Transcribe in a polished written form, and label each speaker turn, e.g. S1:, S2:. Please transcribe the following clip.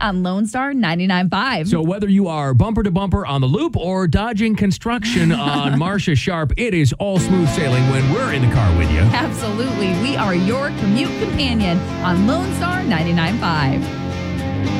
S1: on Lone Star 99.5.
S2: So whether you are bumper to bumper on the loop or dodging construction on Marcia Sharp, it is all smooth sailing when we're in the car with you.
S1: Absolutely. We are your commute companion on Lone Star 99.5.